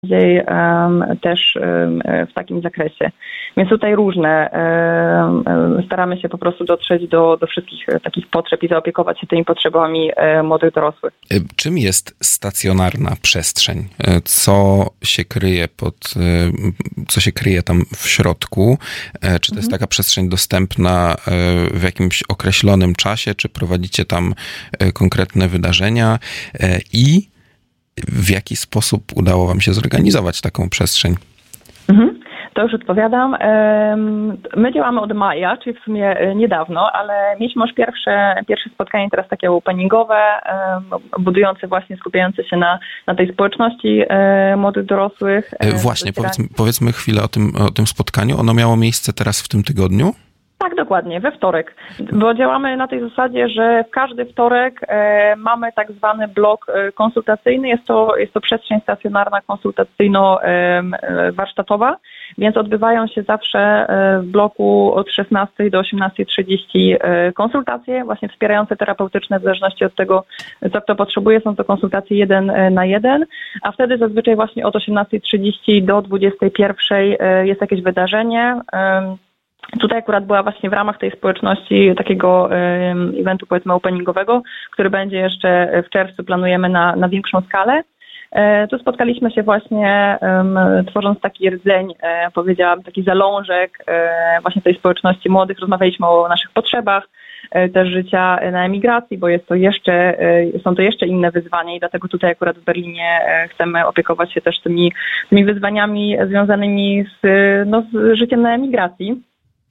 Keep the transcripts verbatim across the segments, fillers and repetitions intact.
bardziej um, też um, w takim zakresie. Więc tutaj różne. Um, staramy się po prostu dotrzeć do, do wszystkich takich potrzeb i zaopiekować się tymi potrzebami um, młodych dorosłych. Czym jest stacjonarna przestrzeń? Co się kryje pod, co się kryje tam w środku? Czy to jest taka przestrzeń dostępna w jakimś określonym czasie? Czy prowadzicie tam konkretne wydarzenia? I w jaki sposób udało wam się zorganizować taką przestrzeń? Mhm. To już odpowiadam. My działamy od maja, czyli w sumie niedawno, ale mieliśmy już pierwsze, pierwsze spotkanie teraz takie openingowe, budujące właśnie, skupiające się na, na tej społeczności młodych dorosłych. Właśnie, powiedzmy, powiedzmy chwilę o tym, o tym spotkaniu. Ono miało miejsce teraz w tym tygodniu? Tak, dokładnie, we wtorek, bo działamy na tej zasadzie, że w każdy wtorek e, mamy tak zwany blok e, konsultacyjny. Jest to, jest to przestrzeń stacjonarna konsultacyjno-warsztatowa, więc odbywają się zawsze e, w bloku od szesnastej do osiemnastej trzydzieści e, konsultacje, właśnie wspierające terapeutyczne, w zależności od tego, co kto potrzebuje. Są to konsultacje jeden na jeden, a wtedy zazwyczaj właśnie od osiemnastej trzydzieści do dwudziestej pierwszej e, jest jakieś wydarzenie. E, Tutaj akurat była właśnie w ramach tej społeczności takiego um, eventu, powiedzmy, openingowego, który będzie jeszcze w czerwcu, planujemy na, na większą skalę. E, tu spotkaliśmy się właśnie um, tworząc taki rdzeń, e, powiedziałam, taki zalążek e, właśnie tej społeczności młodych. Rozmawialiśmy o naszych potrzebach, e, też życia na emigracji, bo jest to jeszcze, e, są to jeszcze inne wyzwania i dlatego tutaj akurat w Berlinie e, chcemy opiekować się też tymi, tymi wyzwaniami związanymi z, no, z życiem na emigracji.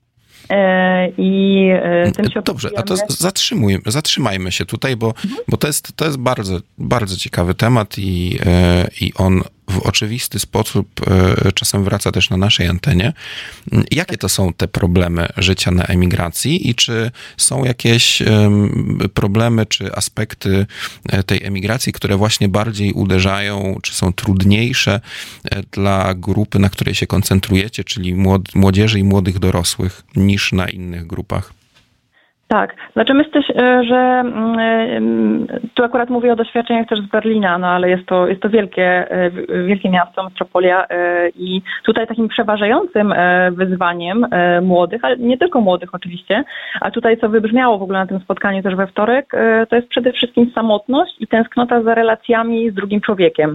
I tym się Dobrze, a to zatrzymuj, zatrzymajmy się tutaj, bo, mhm. bo to jest, to jest bardzo, bardzo ciekawy temat i, i on w oczywisty sposób czasem wraca też na naszej antenie. Jakie to są te problemy życia na emigracji i czy są jakieś problemy czy aspekty tej emigracji, które właśnie bardziej uderzają, czy są trudniejsze dla grupy, na której się koncentrujecie, czyli młodzieży i młodych dorosłych, niż na innych grupach? Tak, znaczy myślę, że tu akurat mówię o doświadczeniach też z Berlina, no ale jest to, jest to wielkie, wielkie miasto, metropolia i tutaj takim przeważającym wyzwaniem młodych, ale nie tylko młodych oczywiście, a tutaj co wybrzmiało w ogóle na tym spotkaniu też we wtorek, to jest przede wszystkim samotność i tęsknota za relacjami z drugim człowiekiem.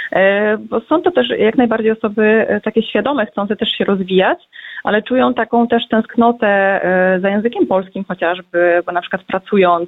Bo są to też jak najbardziej osoby takie świadome, chcące też się rozwijać, ale czują taką też tęsknotę za językiem polskim chociażby, bo na przykład pracując,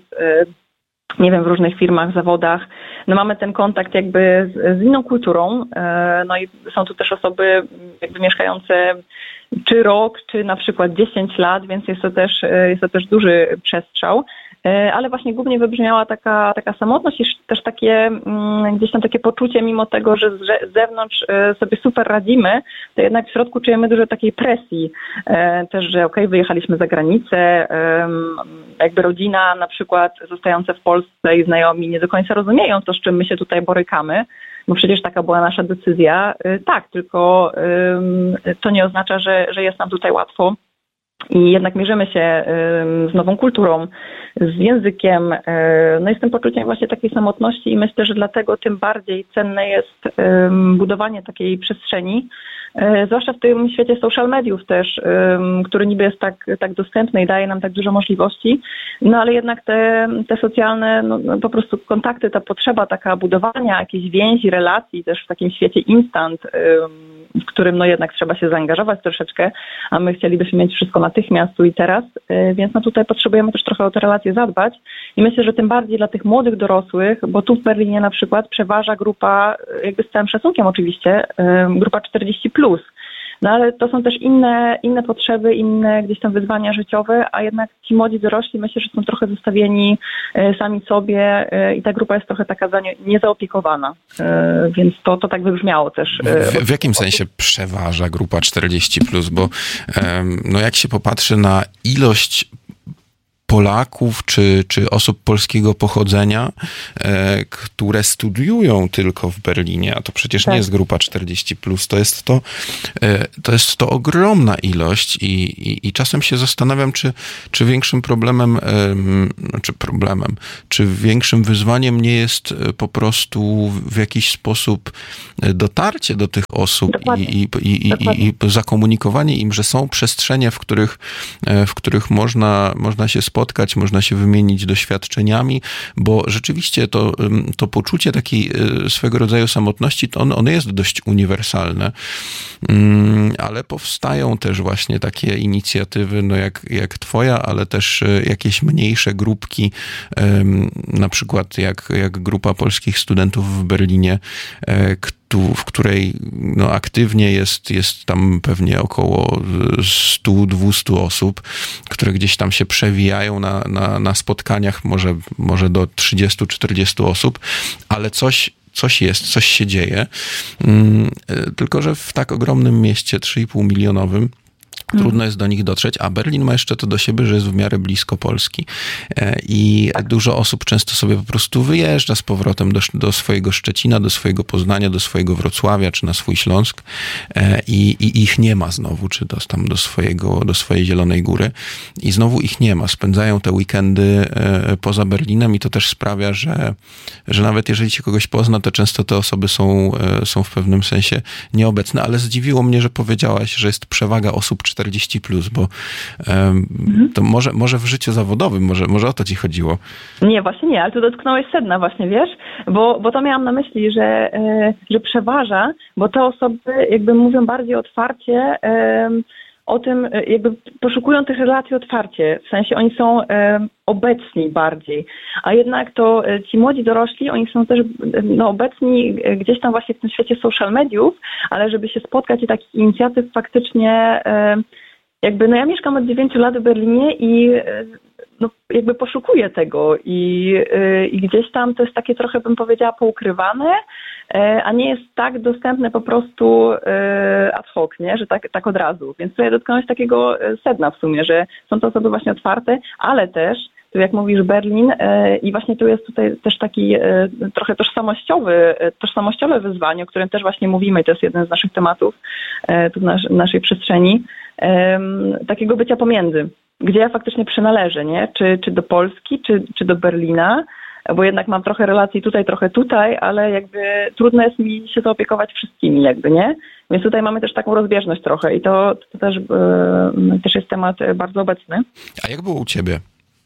nie wiem, w różnych firmach, zawodach, no mamy ten kontakt jakby z, z inną kulturą, no i są tu też osoby jakby mieszkające czy rok, czy na przykład dziesięć lat, więc jest to też, jest to też duży przestrzał. Ale właśnie głównie wybrzmiała taka, taka samotność i też takie gdzieś tam takie poczucie, mimo tego, że z zewnątrz sobie super radzimy, to jednak w środku czujemy dużo takiej presji. Też, że okej, okay, wyjechaliśmy za granicę, jakby rodzina na przykład zostająca w Polsce i znajomi nie do końca rozumieją to, z czym my się tutaj borykamy, bo przecież taka była nasza decyzja. Tak, tylko to nie oznacza, że, że jest nam tutaj łatwo. I jednak mierzymy się z nową kulturą, z językiem, no i z tym poczuciem właśnie takiej samotności i myślę, że dlatego tym bardziej cenne jest budowanie takiej przestrzeni, zwłaszcza w tym świecie social mediów też, który niby jest tak, tak dostępny i daje nam tak dużo możliwości, no ale jednak te, te socjalne, no, no po prostu kontakty, ta potrzeba taka budowania jakiejś więzi, relacji też w takim świecie instant, w którym no jednak trzeba się zaangażować troszeczkę, a my chcielibyśmy mieć wszystko natychmiast tu i teraz, więc no tutaj potrzebujemy też trochę o te relacje zadbać i myślę, że tym bardziej dla tych młodych dorosłych, bo tu w Berlinie na przykład przeważa grupa, jakby z całym szacunkiem oczywiście, grupa czterdzieści plus. No ale to są też inne, inne potrzeby, inne gdzieś tam wyzwania życiowe, a jednak ci młodzi dorośli myślę, że są trochę zostawieni sami sobie i ta grupa jest trochę taka niezaopiekowana, więc to, to tak wybrzmiało też. W, w jakim sensie przeważa grupa czterdzieści plus? Bo no jak się popatrzy na ilość Polaków czy, czy osób polskiego pochodzenia, które studiują tylko w Berlinie, a to przecież tak. nie jest grupa czterdzieści plus, to jest to, to jest to ogromna ilość i, i, i czasem się zastanawiam, czy, czy większym problemem, czy problemem, czy większym wyzwaniem nie jest po prostu w jakiś sposób dotarcie do tych osób i, i, i, i, i zakomunikowanie im, że są przestrzenie, w których, w których można, można się spotkać, można się wymienić doświadczeniami, bo rzeczywiście to, to poczucie takiej swego rodzaju samotności, to on, ono jest dość uniwersalne, ale powstają też właśnie takie inicjatywy, no jak, jak twoja, ale też jakieś mniejsze grupki, na przykład jak, jak grupa polskich studentów w Berlinie, w której no, aktywnie jest, jest tam pewnie około sto do dwustu osób, które gdzieś tam się przewijają na, na, na spotkaniach, może, może do trzydziestu czterdziestu osób, ale coś Coś jest, coś się dzieje. Tylko że w tak ogromnym mieście, trzy i pół milionowym, trudno jest do nich dotrzeć, a Berlin ma jeszcze to do siebie, że jest w miarę blisko Polski. I dużo osób często sobie po prostu wyjeżdża z powrotem do, do swojego Szczecina, do swojego Poznania, do swojego Wrocławia, czy na swój Śląsk i, i ich nie ma znowu, czy do, tam do, swojego, do swojej Zielonej Góry. I znowu ich nie ma. Spędzają te weekendy poza Berlinem i to też sprawia, że, że nawet jeżeli się kogoś pozna, to często te osoby są, są w pewnym sensie nieobecne, ale zdziwiło mnie, że powiedziałaś, że jest przewaga osób czterdzieści plus, bo um, to może, może w życiu zawodowym, może, może o to ci chodziło. Nie, właśnie nie, ale tu dotknąłeś sedna właśnie, wiesz, bo, bo to miałam na myśli, że, e, że przeważa, bo te osoby jakby mówią bardziej otwarcie e, o tym, jakby poszukują tych relacji otwarcie, w sensie oni są e, obecni bardziej, a jednak to ci młodzi dorośli, oni są też no, obecni gdzieś tam właśnie w tym świecie social mediów, ale żeby się spotkać i takich inicjatyw faktycznie e, jakby, no ja mieszkam od dziewięciu lat w Berlinie i e, no, jakby poszukuję tego i, e, i gdzieś tam to jest takie trochę, bym powiedziała, poukrywane, a nie jest tak dostępne po prostu ad hoc, nie? Że tak, tak od razu. Więc tutaj dotknąłeś takiego sedna w sumie, że są to osoby właśnie otwarte, ale też, tu jak mówisz, Berlin i właśnie tu jest tutaj też taki trochę tożsamościowy, tożsamościowe wyzwanie, o którym też właśnie mówimy, to jest jeden z naszych tematów tu w nas, naszej przestrzeni, takiego bycia pomiędzy, gdzie ja faktycznie przynależę, nie? Czy, czy do Polski, czy, czy do Berlina, bo jednak mam trochę relacji tutaj, trochę tutaj, ale jakby trudno jest mi się zaopiekować wszystkimi jakby, nie? Więc tutaj mamy też taką rozbieżność trochę i to, to też, yy, też jest temat bardzo obecny. A jak było u ciebie?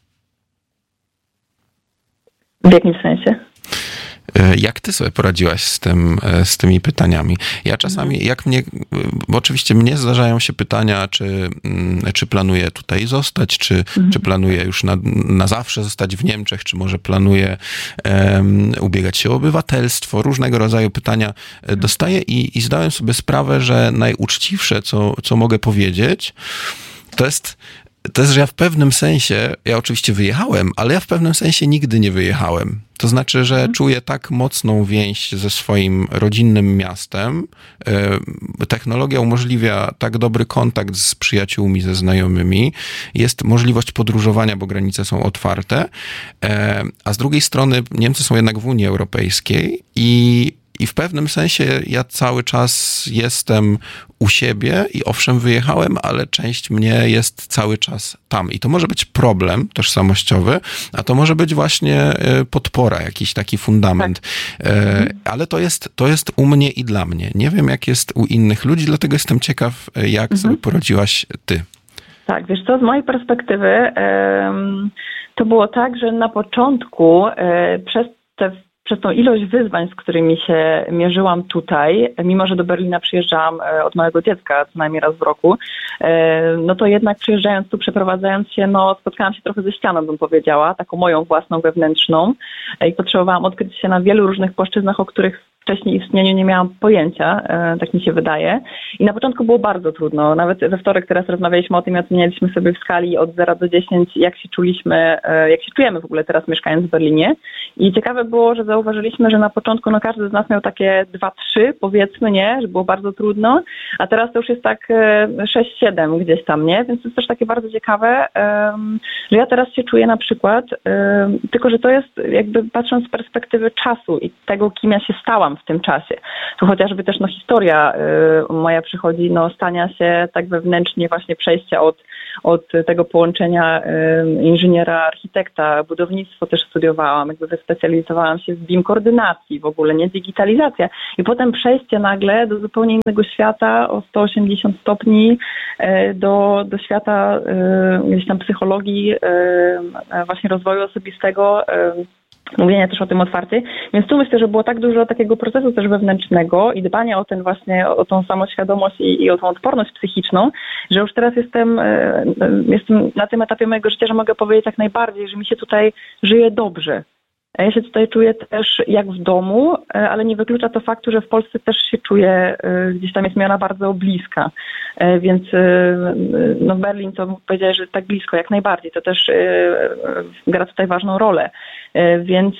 W jakim sensie? Jak ty sobie poradziłaś z tym, z tymi pytaniami? Ja czasami, jak mnie, bo oczywiście mnie zdarzają się pytania, czy, czy planuję tutaj zostać, czy, mhm. czy planuję już na, na zawsze zostać w Niemczech, czy może planuję um, ubiegać się o obywatelstwo. Różnego rodzaju pytania dostaję i, i zdałem sobie sprawę, że najuczciwsze, co, co mogę powiedzieć, to jest To jest, że ja w pewnym sensie, ja oczywiście wyjechałem, ale ja w pewnym sensie nigdy nie wyjechałem. To znaczy, że mhm. czuję tak mocną więź ze swoim rodzinnym miastem. Technologia umożliwia tak dobry kontakt z przyjaciółmi, ze znajomymi. Jest możliwość podróżowania, bo granice są otwarte. A z drugiej strony Niemcy są jednak w Unii Europejskiej i I w pewnym sensie ja cały czas jestem u siebie i owszem wyjechałem, ale część mnie jest cały czas tam. I to może być problem tożsamościowy, a to może być właśnie podpora, jakiś taki fundament. Tak. Ale to jest, to jest u mnie i dla mnie. Nie wiem, jak jest u innych ludzi, dlatego jestem ciekaw, jak mhm. sobie poradziłaś ty. Tak, wiesz co, z mojej perspektywy to było tak, że na początku przez te Przez tą ilość wyzwań, z którymi się mierzyłam tutaj, mimo że do Berlina przyjeżdżałam od małego dziecka, co najmniej raz w roku, no to jednak przyjeżdżając tu, przeprowadzając się, no spotkałam się trochę ze ścianą, bym powiedziała, taką moją własną, wewnętrzną i potrzebowałam odkryć się na wielu różnych płaszczyznach, o których wcześniej istnieniu nie miałam pojęcia, tak mi się wydaje. I na początku było bardzo trudno. Nawet we wtorek teraz rozmawialiśmy o tym i ocenialiśmy sobie w skali od zera do dziesięciu, jak się czuliśmy, jak się czujemy w ogóle teraz mieszkając w Berlinie. I ciekawe było, że zauważyliśmy, że na początku no każdy z nas miał takie dwa trzy, powiedzmy, nie, że było bardzo trudno, a teraz to już jest tak sześć siedem gdzieś tam, nie? Więc to jest też takie bardzo ciekawe, że ja teraz się czuję na przykład, tylko że to jest jakby patrząc z perspektywy czasu i tego, kim ja się stałam w tym czasie. Tu chociażby też no historia y, moja przychodzi, no stania się tak wewnętrznie właśnie przejścia od, od tego połączenia y, inżyniera, architekta, budownictwo też studiowałam, jakby wyspecjalizowałam się w B I M koordynacji w ogóle, nie digitalizacja. I potem przejście nagle do zupełnie innego świata o sto osiemdziesiąt stopni y, do, do świata y, gdzieś tam psychologii, y, właśnie rozwoju osobistego, y, mówienia też o tym otwarcie. Więc tu myślę, że było tak dużo takiego procesu też wewnętrznego i dbania o ten właśnie, o tą samoświadomość i, i o tą odporność psychiczną, że już teraz jestem, jestem na tym etapie mojego życia, że mogę powiedzieć jak najbardziej, że mi się tutaj żyje dobrze. Ja się tutaj czuję też jak w domu, ale nie wyklucza to faktu, że w Polsce też się czuję, gdzieś tam jest mi ona bardzo bliska. Więc no Berlin to powiedziałeś, że tak blisko, jak najbardziej. To też gra tutaj ważną rolę. Więc,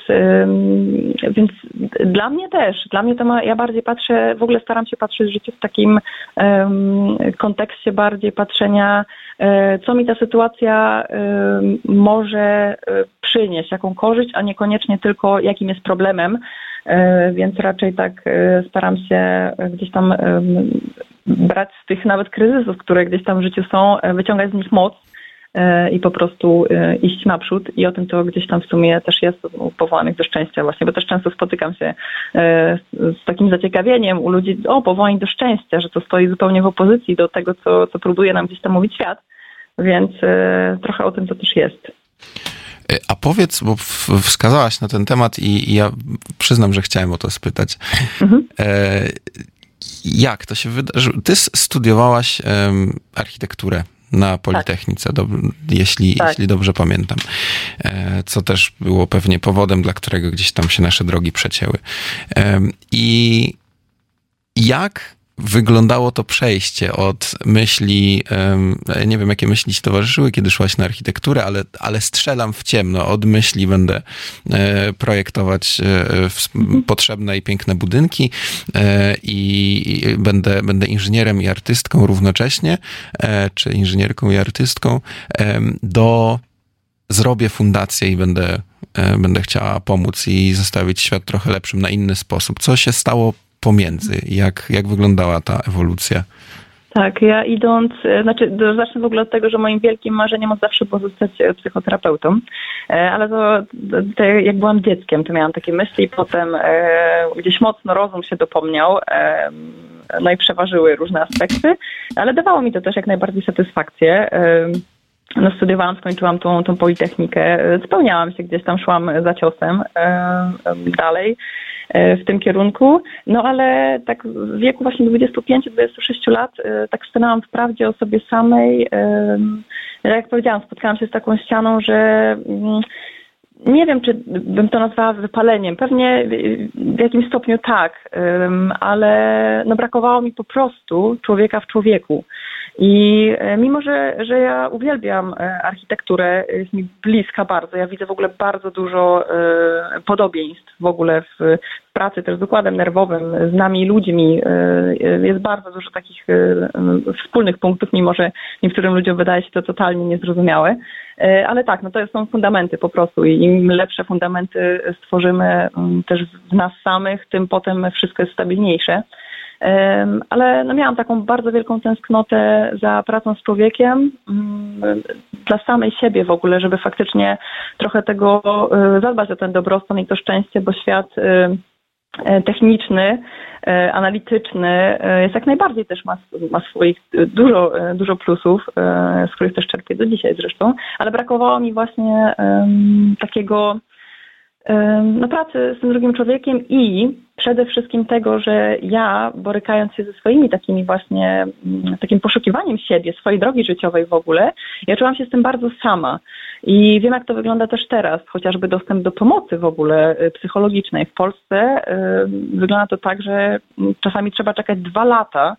więc dla mnie też, dla mnie to ma, ja bardziej patrzę, w ogóle staram się patrzeć w życiu w takim um, kontekście bardziej patrzenia, co mi ta sytuacja um, może przynieść, jaką korzyść, a niekoniecznie tylko jakim jest problemem, więc raczej tak staram się gdzieś tam brać z tych nawet kryzysów, które gdzieś tam w życiu są, wyciągać z nich moc i po prostu iść naprzód i o tym to gdzieś tam w sumie też jest powołanych do szczęścia właśnie, bo też często spotykam się z takim zaciekawieniem u ludzi, o powołań do szczęścia, że to stoi zupełnie w opozycji do tego, co, co próbuje nam gdzieś tam mówić świat, więc trochę o tym to też jest. A powiedz, bo wskazałaś na ten temat i, i ja przyznam, że chciałem o to spytać. Mhm. E, jak to się wydarzyło? Ty studiowałaś um, architekturę na Politechnice, tak. do, jeśli, tak. jeśli dobrze pamiętam. E, co też było pewnie powodem, dla którego gdzieś tam się nasze drogi przecięły. E, I jak wyglądało to przejście od myśli, nie wiem jakie myśli ci towarzyszyły, kiedy szłaś na architekturę, ale, ale strzelam w ciemno, od myśli będę projektować potrzebne i piękne budynki i będę, będę inżynierem i artystką równocześnie, czy inżynierką i artystką, do zrobię fundację i będę, będę chciała pomóc i zostawić świat trochę lepszym na inny sposób. Co się stało pomiędzy? Jak, jak wyglądała ta ewolucja? Tak, ja idąc, znaczy zacznę w ogóle od tego, że moim wielkim marzeniem od zawsze było zostać psychoterapeutą, ale to, to jak byłam dzieckiem, to miałam takie myśli i potem e, gdzieś mocno rozum się dopomniał, e, no i przeważyły różne aspekty, ale dawało mi to też jak najbardziej satysfakcję. E, no studiowałam, skończyłam tą, tą politechnikę, spełniałam się gdzieś tam, szłam za ciosem e, e, dalej w tym kierunku, no ale tak w wieku właśnie dwudziestu pięciu do dwudziestu sześciu lat tak stanęłam w prawdzie o sobie samej. Jak powiedziałam, spotkałam się z taką ścianą, że nie wiem, czy bym to nazwała wypaleniem. Pewnie w jakimś stopniu tak, ale no brakowało mi po prostu człowieka w człowieku. I mimo, że, że ja uwielbiam architekturę, jest mi bliska bardzo, ja widzę w ogóle bardzo dużo podobieństw w ogóle w pracy też z układem nerwowym, z nami ludźmi. Jest bardzo dużo takich wspólnych punktów, mimo że niektórym ludziom wydaje się to totalnie niezrozumiałe. Ale tak, no to są fundamenty po prostu i im lepsze fundamenty stworzymy też w nas samych, tym potem wszystko jest stabilniejsze. Ale no miałam taką bardzo wielką tęsknotę za pracą z człowiekiem, dla samej siebie w ogóle, żeby faktycznie trochę tego zadbać o ten dobrostan i to szczęście, bo świat techniczny, analityczny jest jak najbardziej też ma, ma swoich dużo, dużo plusów, z których też czerpię do dzisiaj zresztą, ale brakowało mi właśnie um, takiego No, pracy z tym drugim człowiekiem i przede wszystkim tego, że ja, borykając się ze swoimi takimi właśnie, takim poszukiwaniem siebie, swojej drogi życiowej w ogóle, ja czułam się z tym bardzo sama. I wiem, jak to wygląda też teraz, chociażby dostęp do pomocy w ogóle psychologicznej w Polsce. Wygląda to tak, że czasami trzeba czekać dwa lata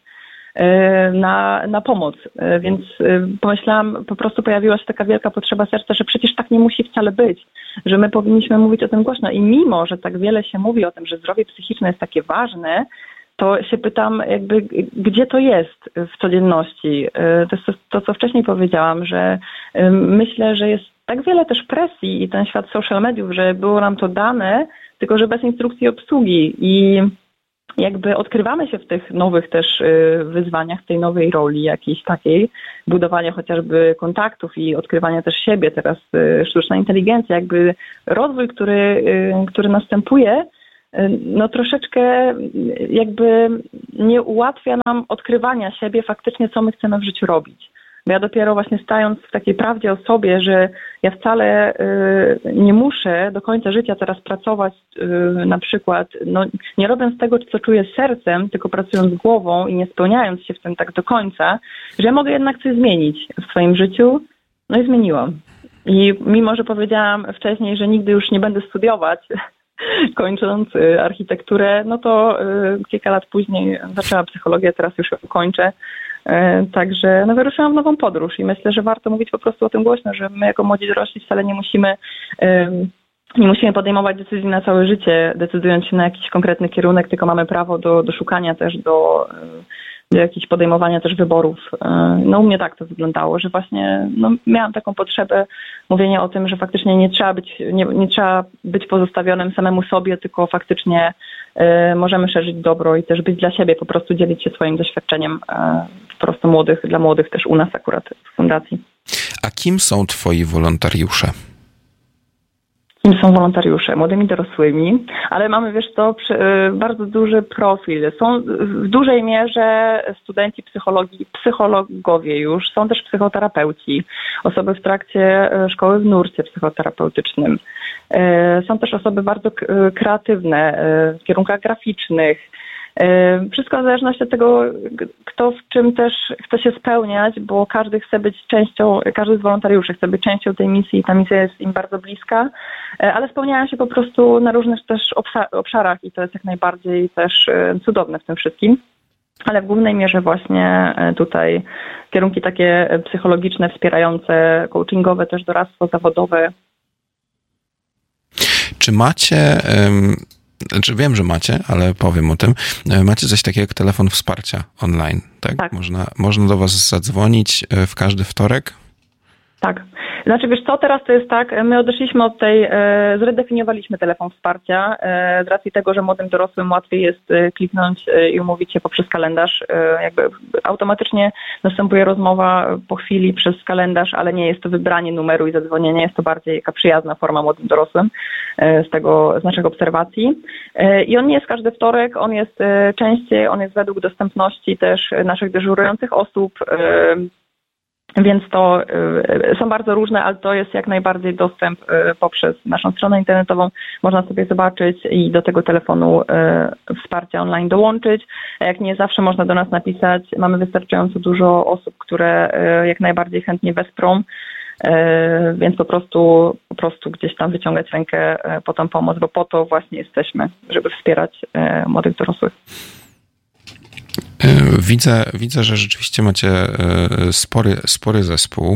na, na pomoc, więc pomyślałam, po prostu pojawiła się taka wielka potrzeba serca, że przecież tak nie musi wcale być, że my powinniśmy mówić o tym głośno i mimo, że tak wiele się mówi o tym, że zdrowie psychiczne jest takie ważne, to się pytam jakby, gdzie to jest w codzienności. To jest to, to co wcześniej powiedziałam, że myślę, że jest tak wiele też presji i ten świat social mediów, że było nam to dane, tylko że bez instrukcji obsługi i jakby odkrywamy się w tych nowych też wyzwaniach, w tej nowej roli jakiejś takiej, budowania chociażby kontaktów i odkrywania też siebie, teraz sztuczna inteligencja, jakby rozwój, który, który następuje, no troszeczkę jakby nie ułatwia nam odkrywania siebie faktycznie, co my chcemy w życiu robić. Bo ja dopiero właśnie stając w takiej prawdzie o sobie, że ja wcale y, nie muszę do końca życia teraz pracować y, na przykład, no, nie robiąc tego, co czuję sercem, tylko pracując głową i nie spełniając się w tym tak do końca, że ja mogę jednak coś zmienić w swoim życiu. No i zmieniłam. I mimo, że powiedziałam wcześniej, że nigdy już nie będę studiować, kończąc y, architekturę, no to y, kilka lat później zaczęłam psychologię, teraz już ją kończę. Także no, wyruszyłam w nową podróż i myślę, że warto mówić po prostu o tym głośno, że my jako młodzi dorośli wcale nie musimy nie musimy podejmować decyzji na całe życie, decydując się na jakiś konkretny kierunek, tylko mamy prawo do, do szukania też, do, do jakichś podejmowania też wyborów. No u mnie tak to wyglądało, że właśnie no, miałam taką potrzebę mówienia o tym, że faktycznie nie trzeba być, nie, nie trzeba być pozostawionym samemu sobie, tylko faktycznie y, możemy szerzyć dobro i też być dla siebie, po prostu dzielić się swoim doświadczeniem y, po prostu młodych, dla młodych też u nas akurat w fundacji. A kim są twoi wolontariusze? Kim są wolontariusze? Młodymi dorosłymi, ale mamy, wiesz co, bardzo duży profil. Są w dużej mierze studenci psychologii, psychologowie już, są też psychoterapeuci, osoby w trakcie szkoły w nurcie psychoterapeutycznym. Są też osoby bardzo kreatywne w kierunkach graficznych. Wszystko w zależności od tego, kto w czym też chce się spełniać, bo każdy chce być częścią, każdy z wolontariuszy chce być częścią tej misji i ta misja jest im bardzo bliska, ale spełniają się po prostu na różnych też obszarach i to jest jak najbardziej też cudowne w tym wszystkim. Ale w głównej mierze właśnie tutaj kierunki takie psychologiczne, wspierające, coachingowe, też doradztwo zawodowe. Czy macie... Um... Znaczy wiem, że macie, ale powiem o tym. Macie coś takiego jak telefon wsparcia online, tak? Tak. Można, można do was zadzwonić w każdy wtorek? Tak. Znaczy, wiesz co, teraz to jest tak, my odeszliśmy od tej, e, zredefiniowaliśmy telefon wsparcia e, z racji tego, że młodym dorosłym łatwiej jest e, kliknąć e, i umówić się poprzez kalendarz. E, jakby automatycznie następuje rozmowa po chwili przez kalendarz, ale nie jest to wybranie numeru i zadzwonienie, jest to bardziej taka przyjazna forma młodym dorosłym e, z tego, z naszych obserwacji. E, I on nie jest każdy wtorek, on jest e, częściej, on jest według dostępności też naszych dyżurujących osób, e, Więc to y, są bardzo różne, ale to jest jak najbardziej dostęp y, poprzez naszą stronę internetową. Można sobie zobaczyć i do tego telefonu y, wsparcia online dołączyć. A jak nie, zawsze można do nas napisać. Mamy wystarczająco dużo osób, które y, jak najbardziej chętnie wesprą, y, więc po prostu, po prostu gdzieś tam wyciągać rękę y, po tą pomoc, bo po to właśnie jesteśmy, żeby wspierać y, młodych dorosłych. Widzę, widzę, że rzeczywiście macie spory, spory zespół.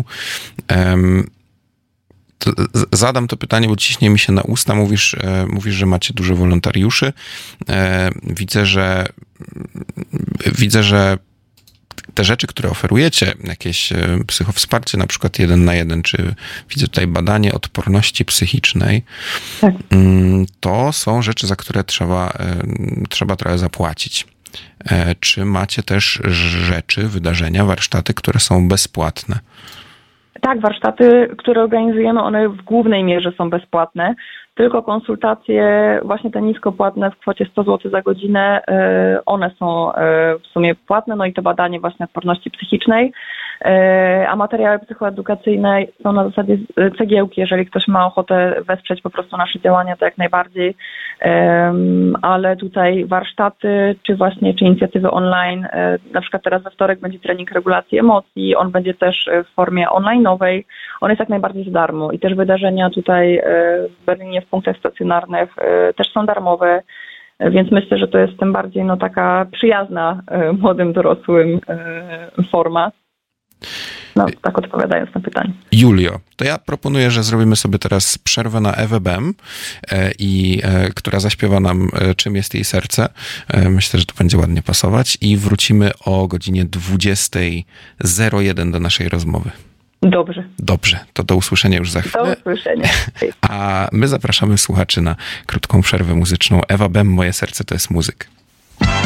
To zadam to pytanie, bo ciśnie mi się na usta. Mówisz, mówisz, że macie dużo wolontariuszy. Widzę, że widzę, że te rzeczy, które oferujecie, jakieś psychowsparcie, na przykład jeden na jeden, czy widzę tutaj badanie odporności psychicznej, tak. To są rzeczy, za które trzeba, trzeba trochę zapłacić. Czy macie też rzeczy, wydarzenia, warsztaty, które są bezpłatne? Tak, warsztaty, które organizujemy, one w głównej mierze są bezpłatne. Tylko konsultacje, właśnie te niskopłatne w kwocie sto złotych za godzinę, one są w sumie płatne, no i to badanie właśnie odporności psychicznej. a materiały psychoedukacyjne są na zasadzie cegiełki. Jeżeli ktoś ma ochotę wesprzeć po prostu nasze działania, to jak najbardziej, ale tutaj warsztaty, czy właśnie, czy inicjatywy online, na przykład teraz we wtorek będzie trening regulacji emocji, on będzie też w formie online'owej, on jest jak najbardziej za darmo i też wydarzenia tutaj w Berlinie w punktach stacjonarnych też są darmowe, więc myślę, że to jest tym bardziej no, taka przyjazna młodym dorosłym forma. No, tak odpowiadając na pytanie. Julio, to ja proponuję, że zrobimy sobie teraz przerwę na Ewę Bem, i, która zaśpiewa nam Czym jest jej serce. Myślę, że to będzie ładnie pasować i wrócimy o godzinie dwudziesta zero jeden do naszej rozmowy. Dobrze. Dobrze, to do usłyszenia już za chwilę. Do usłyszenia. A my zapraszamy słuchaczy na krótką przerwę muzyczną. Ewa Bem, Moje serce to jest muzyk.